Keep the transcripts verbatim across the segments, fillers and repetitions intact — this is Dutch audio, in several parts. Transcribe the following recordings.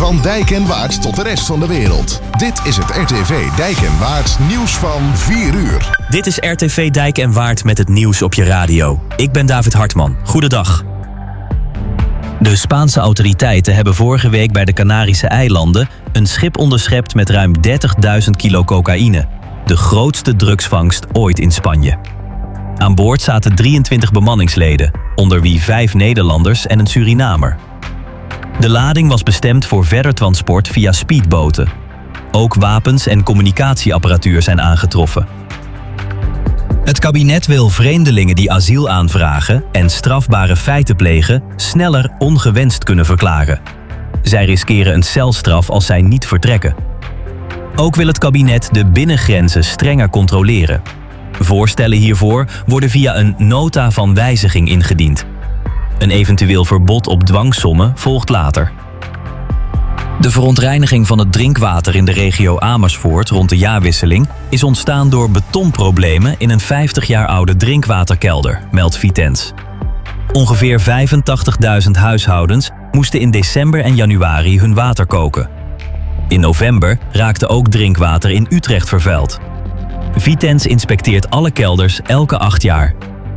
Van Dijk en Waard tot de rest van de wereld. Dit is het R T V Dijk en Waard nieuws van vier uur. Dit is R T V Dijk en Waard met het nieuws op je radio. Ik ben David Hartman. Goedendag. De Spaanse autoriteiten hebben vorige week bij de Canarische eilanden een schip onderschept met ruim dertigduizend kilo cocaïne. De grootste drugsvangst ooit in Spanje. Aan boord zaten drieëntwintig bemanningsleden, onder wie vijf Nederlanders en een Surinamer. De lading was bestemd voor verder transport via speedboten. Ook wapens en communicatieapparatuur zijn aangetroffen. Het kabinet wil vreemdelingen die asiel aanvragen en strafbare feiten plegen sneller ongewenst kunnen verklaren. Zij riskeren een celstraf als zij niet vertrekken. Ook wil het kabinet de binnengrenzen strenger controleren. Voorstellen hiervoor worden via een nota van wijziging ingediend. Een eventueel verbod op dwangsommen volgt later. De verontreiniging van het drinkwater in de regio Amersfoort rond de jaarwisseling is ontstaan door betonproblemen in een vijftig jaar oude drinkwaterkelder, meldt Vitens. Ongeveer vijfentachtigduizend huishoudens moesten in december en januari hun water koken. In november raakte ook drinkwater in Utrecht vervuild. Vitens inspecteert alle kelders elke acht jaar.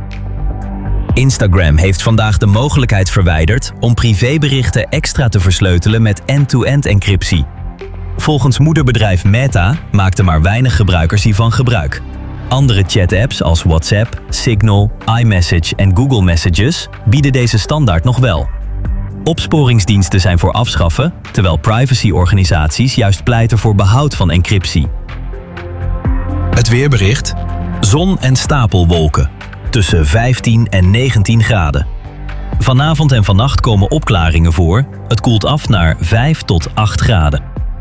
Instagram heeft vandaag de mogelijkheid verwijderd om privéberichten extra te versleutelen met end-to-end encryptie. Volgens moederbedrijf Meta maakten maar weinig gebruikers hiervan gebruik. Andere chat-apps als WhatsApp, Signal, iMessage en Google Messages bieden deze standaard nog wel. Opsporingsdiensten zijn voor afschaffen, terwijl privacyorganisaties juist pleiten voor behoud van encryptie. Het weerbericht: zon en stapelwolken. Tussen vijftien en negentien graden. Vanavond en vannacht komen opklaringen voor. Het koelt af naar vijf tot acht graden.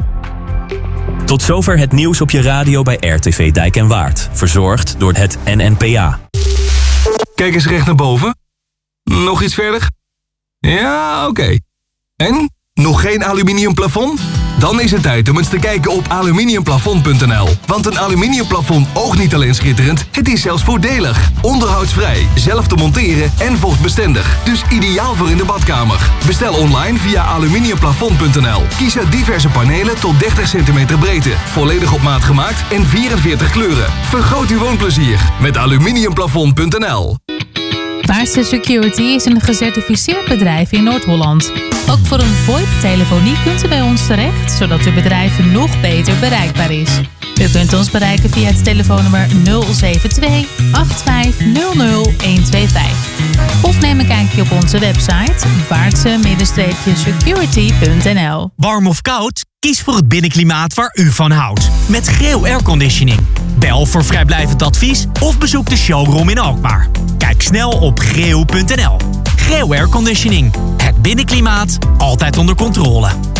Tot zover het nieuws op je radio bij R T V Dijk en Waard. Verzorgd door het N N P A. Kijk eens recht naar boven. Nog iets verder? Ja, oké. Okay. En? Nog geen aluminium plafond? Dan is het tijd om eens te kijken op aluminiumplafond punt n l. Want een aluminiumplafond oogt niet alleen schitterend, het is zelfs voordelig. Onderhoudsvrij, zelf te monteren en vochtbestendig. Dus ideaal voor in de badkamer. Bestel online via aluminiumplafond punt n l. Kies uit diverse panelen tot dertig centimeter breedte. Volledig op maat gemaakt en vierenveertig kleuren. Vergroot uw woonplezier met aluminiumplafond punt n l. Vaartse Security is een gecertificeerd bedrijf in Noord-Holland. Ook voor een VoIP-telefonie kunt u bij ons terecht, zodat uw bedrijf nog beter bereikbaar is. U kunt ons bereiken via het telefoonnummer nul zeven twee acht vijf nul nul een twee vijf. Of neem een kijkje op onze website vaartse security punt n l. Warm of koud? Kies voor het binnenklimaat waar u van houdt. Met Greo Airconditioning. Bel voor vrijblijvend advies of bezoek de showroom in Alkmaar. Kijk snel op greo punt n l. Greo Airconditioning. Het binnenklimaat altijd onder controle.